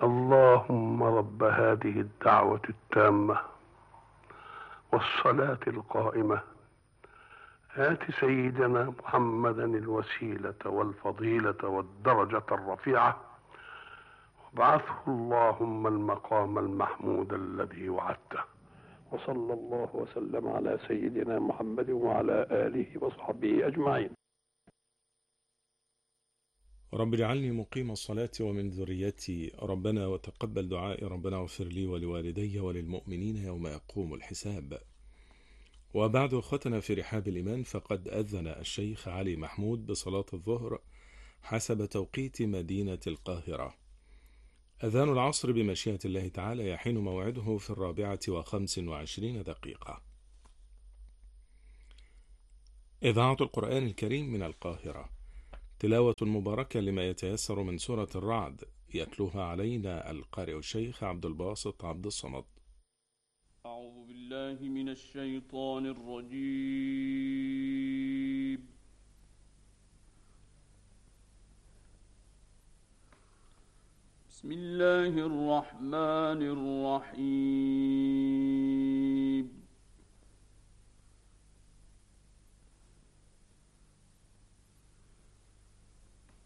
اللهم رب هذه الدعوة التامة والصلاة القائمة آت سيدنا محمدا الوسيلة والفضيلة والدرجة الرفيعة وابعثه اللهم المقام المحمود الذي وعدته. وصلى الله وسلم على سيدنا محمد وعلى آله وصحبه أجمعين. رب اجعلني مقيم الصلاة ومن ذريتي، ربنا وتقبل دعائي، ربنا اغفر لي ولوالدي وللمؤمنين يوم يقوم الحساب. وبعد أخوتنا في رحاب الإيمان، فقد أذن الشيخ علي محمود بصلاة الظهر حسب توقيت مدينة القاهرة. أذان العصر بمشيئة الله تعالى يحين موعده في 24:25. إذاعة القرآن الكريم من القاهرة، تلاوة مباركة لما يتيسر من سورة الرعد، يتلوها علينا القارئ الشيخ عبد الباسط عبد الصمد. أعوذ بالله من الشيطان الرجيم. بسم الله الرحمن الرحيم.